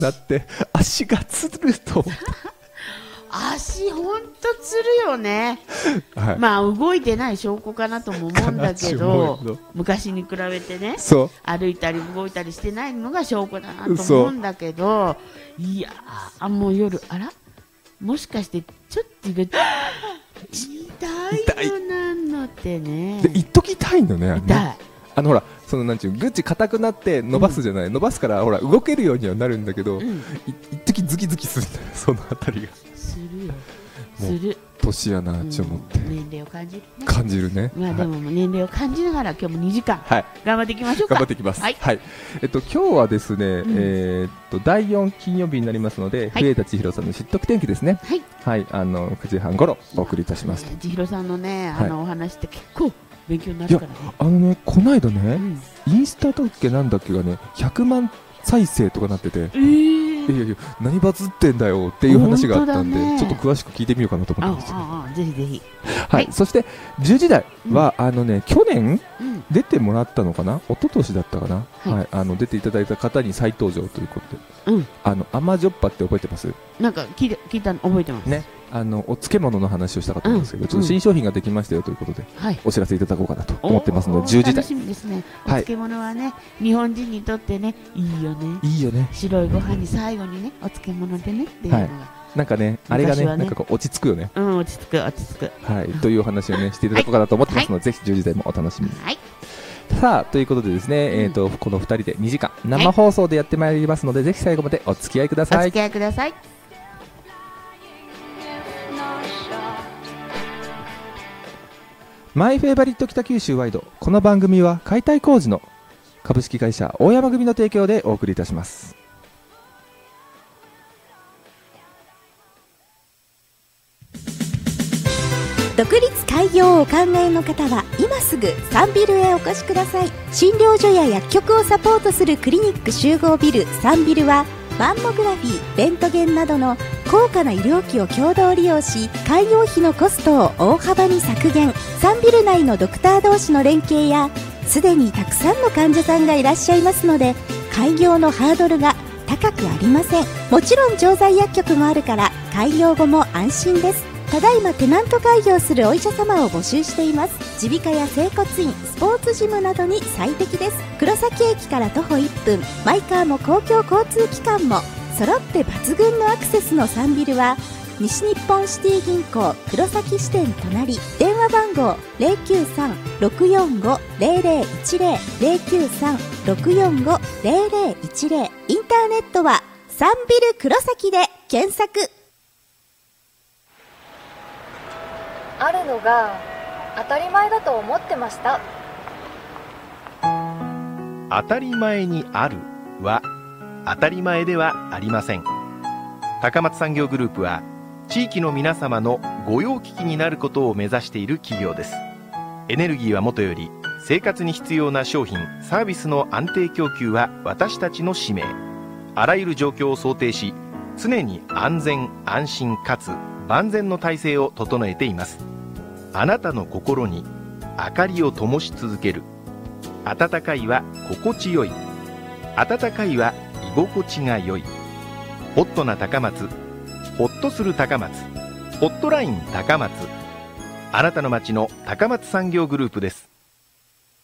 だって足がつると思って足ほんとつるよね、 はい、 まあ動いてない証拠かなとも思うんだけど、 かなと思うの昔に比べてね、 そう歩いたり動いたりしてないのが証拠だなと思うんだけど、いやー、もう夜、あらもしかしてちょっと痛いのなんのってね。 で一時痛いのね。 痛い。 ほらそのなんちゅうグッチ硬くなって伸ばすじゃない、伸ばすからほら動けるようにはなるんだけど、一時ズキズキするんだよ、そのあたりが。 するよ、する。 年やなって思って、 年齢を感じるね。 感じるね。 まあでも年齢を感じながら今日も2時間、 はい、 頑張っていきましょうか。 頑張っていきます。 はい。 はい、今日はですね、第4金曜日になりますので、笛田千尋さんの知っとく天気ですね。はい。はい、9時半頃お送りいたします。 千尋さんのね、お話って結構勉強になるからね。 いや、この間ね、インスタだっけなんだっけがね、100万再生とかなってて、いやいや何バズってんだよっていう話があったんで、ちょっと詳しく聞いてみようかなと思ってます。 ぜひぜひ。 はい。そして10時台は、去年出てもらったのかな、一昨年だったかな、はい、出ていただいた方に再登場ということで、甘じょっぱって覚えてます？ なんか聞いたの覚えてますね。 お漬物の話をしたかったんですけど、ちょっと新商品ができましたよということで、お知らせいただこうかなと思ってますので、10時台。 楽しみですね。お漬物はね、日本人にとってね、いいよね。 いいよね。 白いご飯に最後にね、お漬物でねっていうのが。 なんかね、あれがね、なんかこう落ち着くよね。 落ち着く、落ち着く。 はい、というお話をね、していただこうかなと思ってますので、ぜひ10時台もお楽しみに。はい。さあ、ということでですね、この2人で2時間、生放送でやってまいりますので、ぜひ最後までお付き合いください。 お付き合いください。 マイフェイバリット北九州ワイド。この番組は解体工事の株式会社大山組の提供でお送りいたします。 独立開業をお考えの方は今すぐサンビルへお越しください。診療所や薬局をサポートするクリニック集合ビルサンビルは、マンモグラフィー、レントゲンなどの高価な医療機を共同利用し、開業費のコストを大幅に削減。サンビル内のドクター同士の連携や、すでにたくさんの患者さんがいらっしゃいますので、開業のハードルが高くありません。もちろん調剤薬局もあるから開業後も安心です。ただいまテナント開業するお医者様を募集しています。耳鼻科や整骨院、スポーツジムなどに最適です。黒崎駅から徒歩1分、マイカーも公共交通機関も揃って抜群のアクセスのサンビルは、西日本シティ銀行黒崎支店隣、電話番号 093-645-0010 093-645-0010、インターネットはサンビル黒崎で検索。 あるのが当たり前だと思ってました。 当たり前にあるは当たり前ではありません。高松産業グループは地域の皆様の御用聞きになることを目指している企業です。エネルギーはもとより生活に必要な商品サービスの安定供給は私たちの使命。あらゆる状況を想定し、常に安全安心かつ万全の体制を整えています。あなたの心に明かりを灯し続ける。温かいは心地よい。温かいは居心地が良い。ホットな高松、ホッとする高松、ホットライン高松。あなたの街の高松産業グループです。